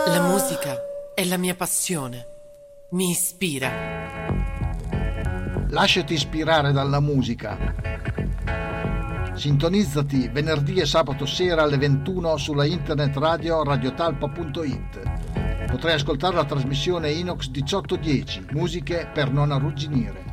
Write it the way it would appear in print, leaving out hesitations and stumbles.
La musica è la mia passione, mi ispira. Lasciati ispirare dalla musica. Sintonizzati venerdì e sabato sera alle 21 sulla internet radio radiotalpa.it. Potrai ascoltare la trasmissione Inox 1810, musiche per non arrugginire.